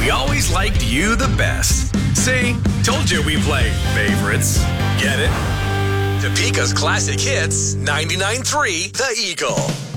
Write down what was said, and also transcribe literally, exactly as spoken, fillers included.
We always liked you the best. See? Told you we play favorites. Get it? Topeka's Classic Hits, ninety-nine point three The Eagle.